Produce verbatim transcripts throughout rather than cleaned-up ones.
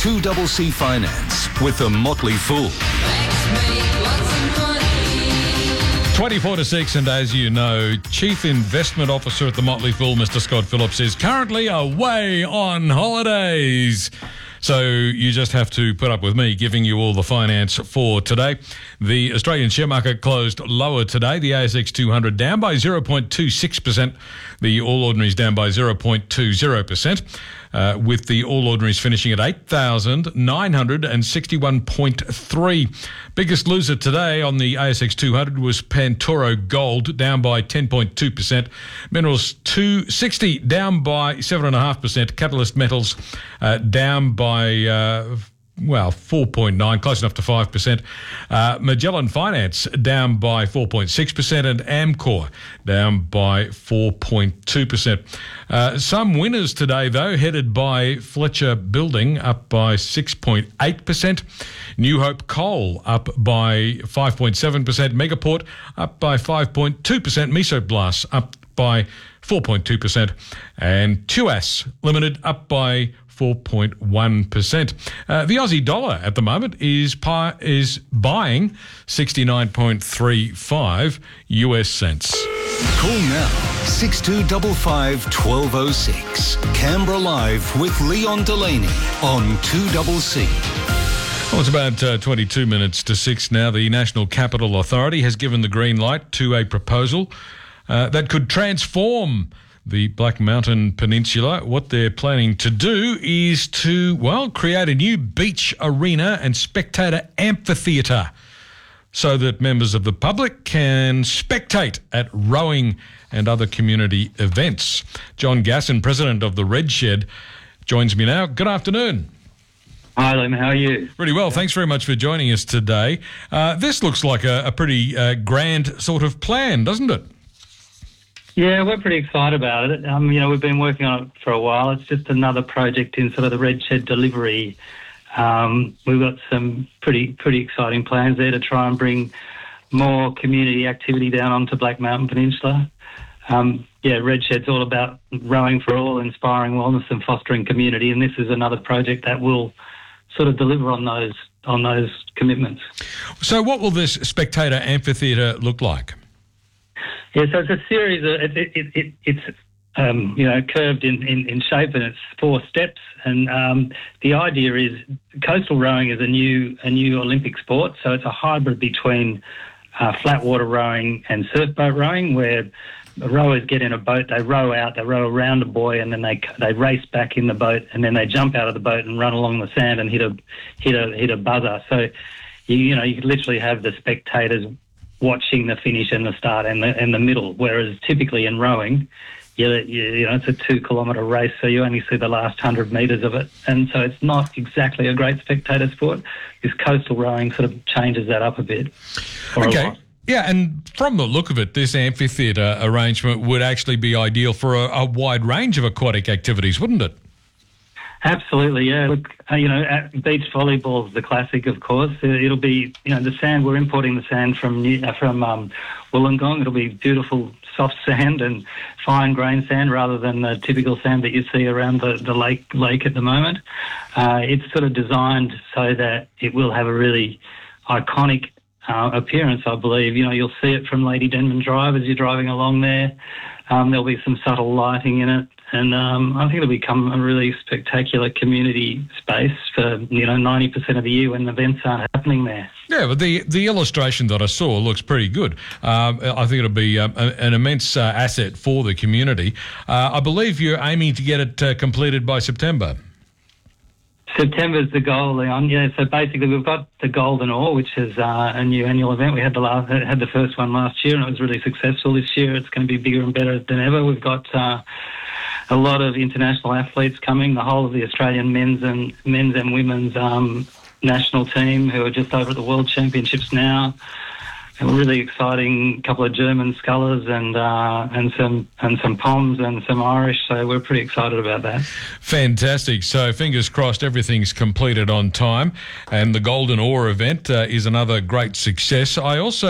two C C Finance with the Motley Fool. twenty-four to six, and as you know, Chief Investment Officer at the Motley Fool, Mister Scott Phillips, is currently away on holidays. So you just have to put up with me giving you all the finance for today. The Australian share market closed lower today. The A S X two hundred down by zero point two six percent. The All Ordinaries down by zero point two zero percent, uh, with the All Ordinaries finishing at eight thousand nine hundred sixty-one point three. Biggest loser today on the A S X two hundred was Pantoro Gold, down by ten point two percent. Minerals two sixty down by seven point five percent. Catalyst Metals uh, down by... Uh, Well, four point nine, close enough to five percent. Uh, Magellan Finance down by four point six percent and Amcor down by four point two percent. Uh, some winners today, though, headed by Fletcher Building, up by six point eight percent. New Hope Coal up by five point seven percent. Megaport up by five point two percent. Mesoblast up by four point two percent. And Tuas Limited up by four point one percent. Uh, the Aussie dollar at the moment is pi- is buying sixty-nine point three five U S cents. Call now, six two five five, one two oh six. Canberra Live with Leon Delaney on two C C. Well, it's about uh, twenty-two minutes to six now. The National Capital Authority has given the green light to a proposal uh, that could transform the Black Mountain Peninsula. What they're planning to do is to, well, create a new beach arena and spectator amphitheatre so that members of the public can spectate at rowing and other community events. John Gasson, President of the Red Shed, joins me now. Good afternoon. Hi, Liam. How are you? Really well. Thanks very much for joining us today. Uh, this looks like a, a pretty uh, grand sort of plan, doesn't it? Yeah, we're pretty excited about it. Um, you know, we've been working on it for a while. It's just another project in sort of the Red Shed delivery. Um, we've got some pretty pretty exciting plans there to try and bring more community activity down onto Black Mountain Peninsula. Um, yeah, Red Shed's all about rowing for all, inspiring wellness and fostering community, and this is another project that will sort of deliver on those on those commitments. So what will this spectator amphitheatre look like? Yeah, so it's a series of, it, it, it, it's, um, you know, curved in, in, in shape, and it's four steps. And um, the idea is coastal rowing is a new a new Olympic sport. So it's a hybrid between uh, flat water rowing and surf boat rowing, where the rowers get in a boat, they row out, they row around a buoy, and then they they race back in the boat, and then they jump out of the boat and run along the sand and hit a hit a hit a buzzer. So you you know you could literally have the spectators watching the finish and the start and the and the middle, whereas typically in rowing, you, you, you know, it's a two kilometre race, so you only see the last hundred metres of it, and so it's not exactly a great spectator sport. This coastal rowing sort of changes that up a bit. Okay. Yeah, and from the look of it, this amphitheatre arrangement would actually be ideal for a, a wide range of aquatic activities, wouldn't it? Absolutely, yeah. Look, uh, you know, at beach volleyball is the classic, of course. Uh, it'll be, you know, the sand. We're importing the sand from New, uh, from um, Wollongong. It'll be beautiful, soft sand and fine grain sand rather than the typical sand that you see around the, the lake lake at the moment. Uh, it's sort of designed so that it will have a really iconic uh, appearance, I believe. You know, you'll see it from Lady Denman Drive as you're driving along there. Um, there'll be some subtle lighting in it. And um, I think it'll become a really spectacular community space for, you know, ninety percent of the year when events aren't happening there. Yeah, but the, the illustration that I saw looks pretty good. Um, I think it'll be um, a, an immense uh, asset for the community. Uh, I believe you're aiming to get it uh, completed by September. September's the goal, Leon. Yeah, so basically we've got the Golden Oar, which is uh, a new annual event. We had the last, had the first one last year, and it was really successful this year. It's going to be bigger and better than ever. We've got Uh, a lot of international athletes coming, the whole of the Australian men's and men's and women's um, national team who are just over at the World Championships now. A really exciting couple of German scullers and uh, and some and some Poms and some Irish, so we're pretty excited about that. Fantastic. So fingers crossed everything's completed on time, and the Golden Oar event uh, is another great success. I also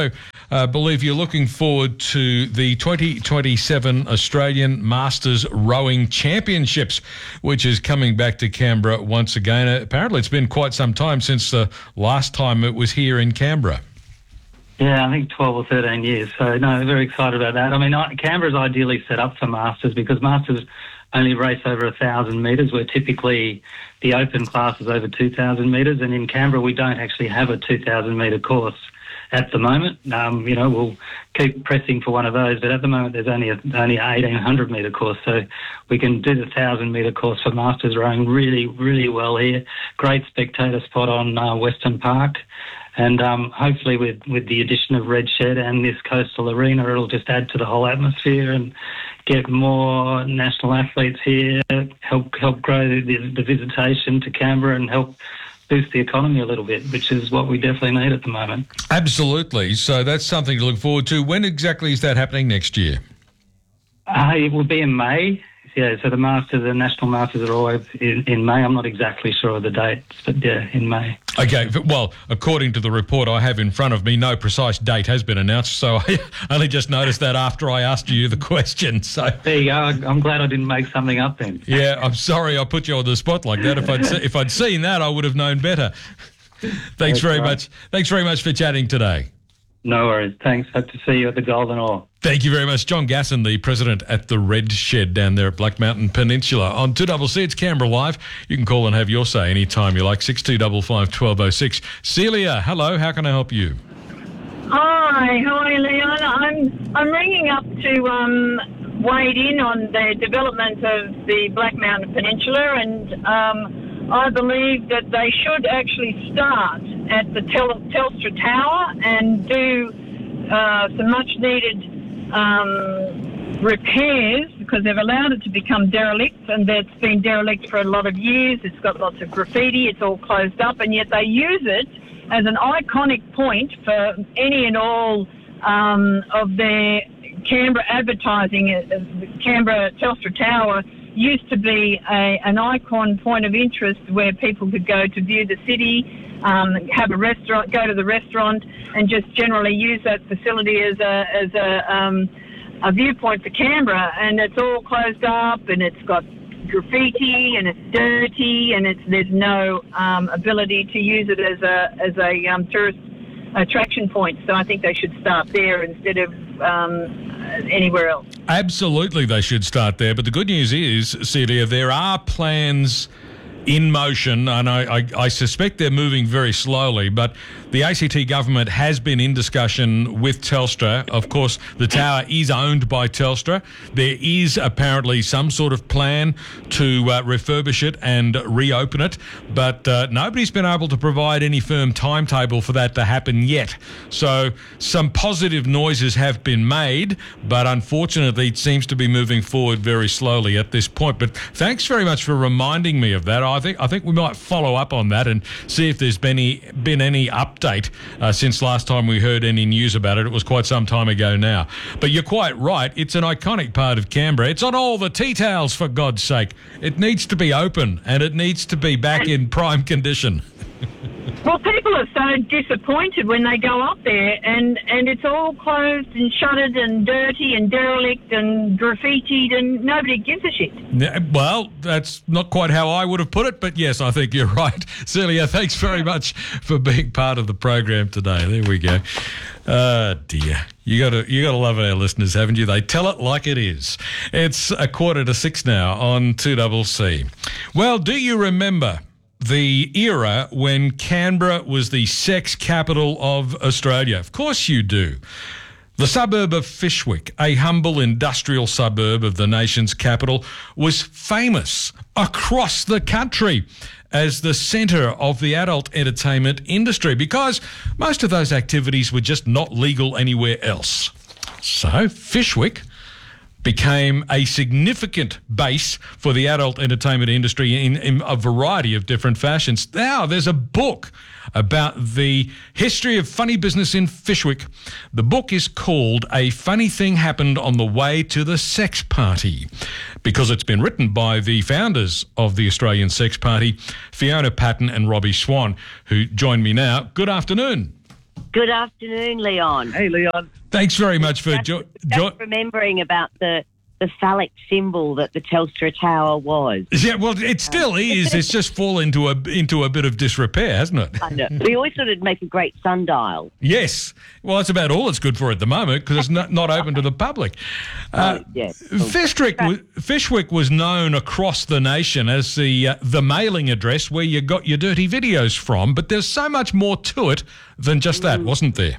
I believe you're looking forward to the twenty twenty-seven Australian Masters Rowing Championships, which is coming back to Canberra once again. Apparently, it's been quite some time since the last time it was here in Canberra. Yeah, I think twelve or thirteen years. So, no, very excited about that. I mean, I, Canberra's ideally set up for Masters because Masters only race over one thousand metres, where typically the open class is over two thousand metres. And in Canberra, we don't actually have a two thousand metre course at the moment. Um, you know, we'll keep pressing for one of those, but at the moment there's only a, only an eighteen hundred metre course. So we can do the one thousand metre course for Masters rowing really, really well here. Great spectator spot on uh, Western Park. And um, hopefully with, with the addition of Red Shed and this coastal arena, it'll just add to the whole atmosphere and get more national athletes here, help help grow the, the visitation to Canberra and help boost the economy a little bit, which is what we definitely need at the moment. Absolutely. So that's something to look forward to. When exactly is that happening next year? Uh, it will be in May. Yeah, so the Masters, the National Masters are always in, in May. I'm not exactly sure of the dates, but yeah, in May. Okay, well, according to the report I have in front of me, no precise date has been announced, so I only just noticed that after I asked you the question. So there you go. I'm glad I didn't make something up then. Yeah, I'm sorry I put you on the spot like that. If I'd se- if I'd seen that, I would have known better. Thanks That's very right. much. Thanks very much for chatting today. No worries. Thanks. Hope to see you at the Golden Oar. Thank you very much. John Gasson, the president at the Red Shed down there at Black Mountain Peninsula. On two C C, it's Canberra Live. You can call and have your say anytime you like. six two five five, one two zero six. Celia, hello. How can I help you? Hi, how are you, Leon? I'm I'm ringing up to um, wade in on the development of the Black Mountain Peninsula, and um, I believe that they should actually start at the Tel- Telstra Tower and do uh, some much-needed um, repairs, because they've allowed it to become derelict, and it's been derelict for a lot of years. It's got lots of graffiti, it's all closed up, and yet they use it as an iconic point for any and all um, of their Canberra advertising. Uh, Canberra Telstra Tower used to be a, an icon point of interest where people could go to view the city, um, have a restaurant, go to the restaurant, and just generally use that facility as a as a, um, a viewpoint for Canberra. And it's all closed up, and it's got graffiti, and it's dirty, and it's there's no um, ability to use it as a as a um, tourist attraction point. So I think they should start there instead of um, anywhere else. Absolutely, they should start there. But the good news is, Celia, there are plans in motion, and I, I, I suspect they're moving very slowly, but the A C T government has been in discussion with Telstra. Of course, the tower is owned by Telstra. There is apparently some sort of plan to uh, refurbish it and reopen it, but uh, nobody's been able to provide any firm timetable for that to happen yet. So some positive noises have been made, but unfortunately it seems to be moving forward very slowly at this point. But thanks very much for reminding me of that. I think I think we might follow up on that and see if there's been any, been any update uh, since last time we heard any news about it. It was quite some time ago now. But you're quite right. It's an iconic part of Canberra. It's on all the tea towels, for God's sake. It needs to be open, and it needs to be back in prime condition. Well, people are so disappointed when they go up there, and, and it's all closed and shuttered and dirty and derelict and graffitied, and nobody gives a shit. Yeah, well, that's not quite how I would have put it, but yes, I think you're right. Celia, thanks very much for being part of the program today. There we go. Oh, dear. You got to you got to love our listeners, haven't you? They tell it like it is. It's a quarter to six now on two C C. Well, do you remember the era when Canberra was the sex capital of Australia? Of course you do. The suburb of Fyshwick, a humble industrial suburb of the nation's capital, was famous across the country as the centre of the adult entertainment industry because most of those activities were just not legal anywhere else. So Fyshwick became a significant base for the adult entertainment industry in, in a variety of different fashions. Now, there's a book about the history of funny business in Fyshwick. The book is called A Funny Thing Happened on the Way to the Sex Party, because it's been written by the founders of the Australian Sex Party, Fiona Patton and Robbie Swan, who join me now. Good afternoon. Good afternoon, Leon. Hey, Leon. Thanks very much for... Just, Jo- just jo- remembering about the, the phallic symbol that the Telstra Tower was. yeah, well, it still is. It's just fallen into a, into a bit of disrepair, hasn't it? I know. We always thought it'd make a great sundial. Yes. Well, that's about all it's good for at the moment because it's not, not open to the public. Uh, Oh, yes. Fishwick, was, Fishwick was known across the nation as the uh, the mailing address where you got your dirty videos from, but there's so much more to it than just that, wasn't there?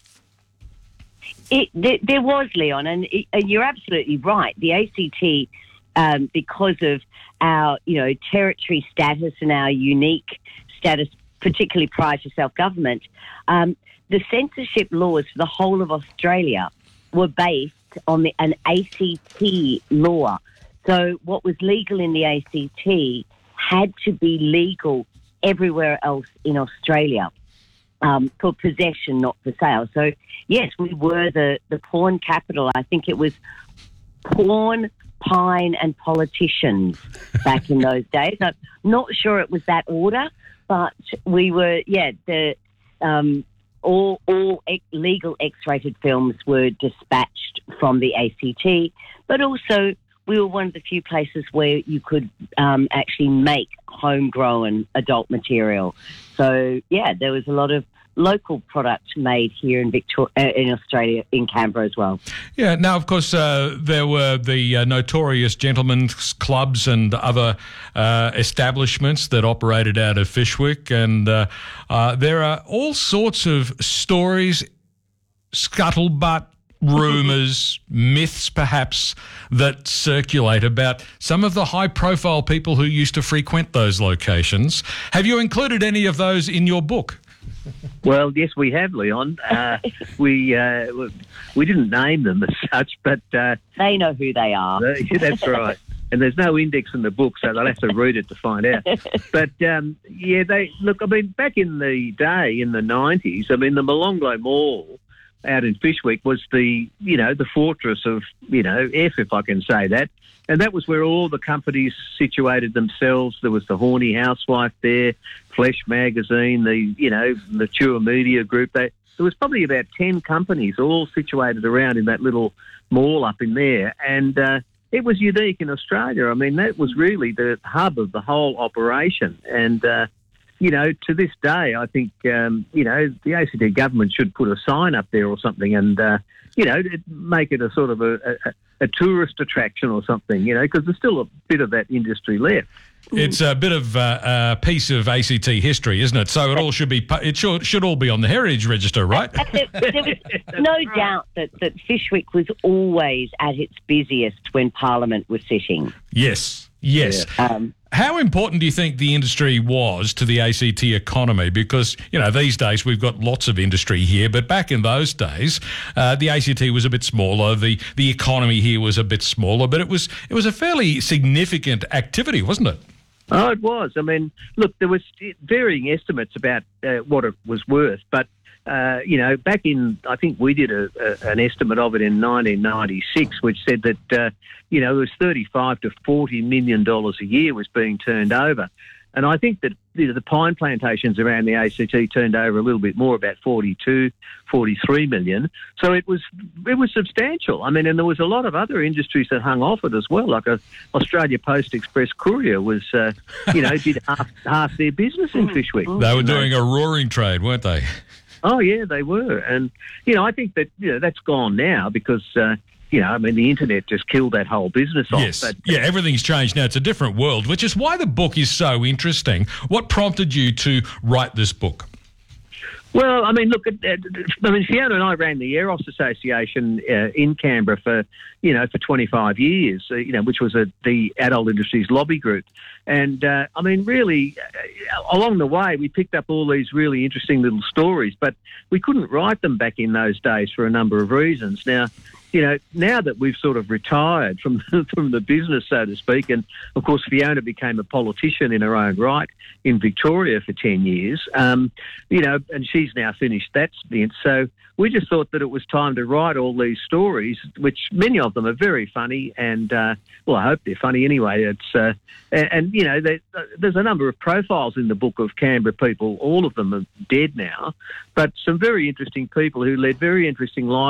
It, there, there was, Leon, and, it, and you're absolutely right. The A C T, um, because of our, you know, territory status and our unique status, particularly prior to self-government, um, the censorship laws for the whole of Australia were based on the, an A C T law. So what was legal in the A C T had to be legal everywhere else in Australia. Um, for possession, not for sale. So, yes, we were the, the porn capital. I think it was porn, pine and politicians back in those days. I'm not sure it was that order, but we were, yeah, the um, all, all ex- legal X-rated films were dispatched from the A C T, but also we were one of the few places where you could um, actually make homegrown adult material. So, yeah, there was a lot of local product made here in Victoria, uh, in Australia, in Canberra as well. Yeah. Now, of course, uh, there were the uh, notorious gentlemen's clubs and other uh, establishments that operated out of Fishwick, and uh, uh, there are all sorts of stories, scuttlebutt, rumours, myths perhaps, that circulate about some of the high-profile people who used to frequent those locations. Have you included any of those in your book? Well, yes, we have, Leon. Uh, we uh, we didn't name them as such, but uh, They know who they are. uh, that's right. And there's no index in the book, so they'll have to read it to find out. But um, yeah, they look. I mean, back in the day, in the nineties, I mean, the Molonglo Mall out in Fishwick was the, you know, the fortress of, you know, F, if I can say that. And that was where all the companies situated themselves. There was the Horny Housewife there, Flesh Magazine, the, you know, Mature Media Group. They, there was probably about ten companies all situated around in that little mall up in there. And uh, it was unique in Australia. I mean, that was really the hub of the whole operation. And, uh, you know, to this day, I think, um, you know, the A C T government should put a sign up there or something and, uh, you know, make it a sort of a, a, a tourist attraction or something, you know, because there's still a bit of that industry left. It's a bit of uh, a piece of A C T history, isn't it? So it all should be, it should, should all be on the Heritage Register, right? There, there was no doubt that, that Fishwick was always at its busiest when Parliament was sitting. Yes, yes. Um, How important do you think the industry was to the A C T economy? Because, you know, these days we've got lots of industry here, but back in those days, uh, the A C T was a bit smaller, the, the economy here was a bit smaller, but it was it was a fairly significant activity, wasn't it? Oh, it was. I mean, look, there was varying estimates about uh, what it was worth, but, uh, you know, back in, I think we did a, a, an estimate of it in nineteen ninety-six, which said that, uh, you know, it was thirty-five to forty million dollars a year was being turned over. And I think that, you know, the pine plantations around the A C T turned over a little bit more, about forty-two, forty-three million. So it was it was substantial. I mean, and there was a lot of other industries that hung off it as well, like a Australia Post Express Courier was, uh, you know, did half, half their business in Fishwick. They were doing a roaring trade, weren't they? Oh, yeah, they were. And, you know, I think that, you know, that's gone now because, uh, you know, I mean, the internet just killed that whole business off. Yes. But, yeah, everything's changed now. It's a different world, which is why the book is so interesting. What prompted you to write this book? Well, I mean, look, at, at, I mean, Fiona and I ran the Eros Association uh, in Canberra for, you know, for twenty-five years, uh, you know, which was a, the adult industries lobby group. And, uh, I mean, really, uh, along the way, we picked up all these really interesting little stories, but we couldn't write them back in those days for a number of reasons. Now, you know, now that we've sort of retired from from the business, so to speak, and of course Fiona became a politician in her own right in Victoria for ten years, um, you know, and she's now finished that stint. So we just thought that it was time to write all these stories, which many of them are very funny, and uh, well, I hope they're funny anyway. It's uh, and, and you know, they, uh, there's a number of profiles in the book of Canberra people. All of them are dead now, but some very interesting people who led very interesting lives.